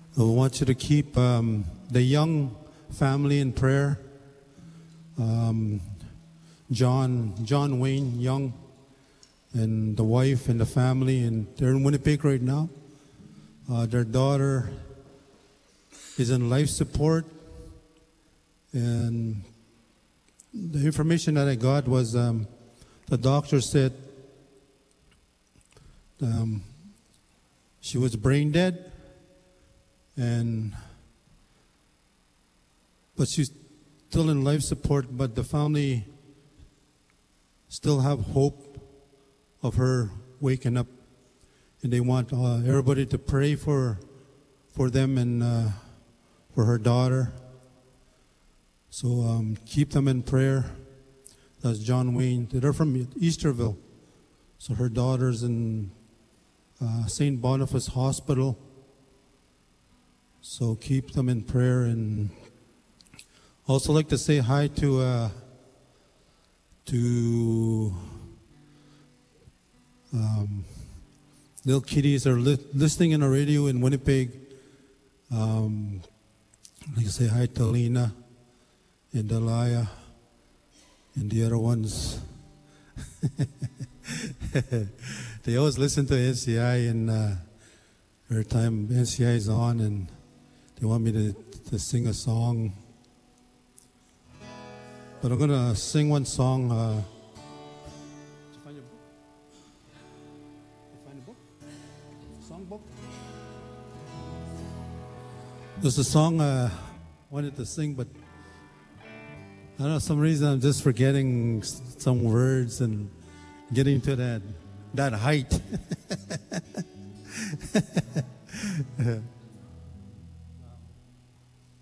I want you to keep the Young family in prayer. John Wayne Young and the wife and the family, and they're in Winnipeg right now. Their daughter is in life support, and the information that I got was the doctor said she was brain dead, but she's still in life support. But the family still have hope of her waking up, and they want everybody to pray for them and for her daughter. So keep them in prayer. That's John Wayne. They're from Easterville. So her daughter's in St. Boniface Hospital. So keep them in prayer. And also like to say hi to little kiddies are listening in the radio in Winnipeg. I'd like to say hi to Lena and Delia and the other ones. They always listen to NCI, and every time NCI is on, and they want me to sing a song. But I'm going to sing one song. Did you find your book? Did you find a book? Songbook? There's a song I wanted to sing, but I don't know, some reason I'm just forgetting some words and getting to that height.